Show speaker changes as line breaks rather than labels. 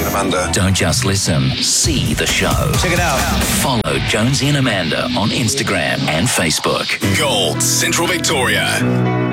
Jonesy and Amanda.
Don't just listen, see the show.
Check it out.
Follow Jonesy and Amanda on Instagram and Facebook.
Gold, Central Victoria.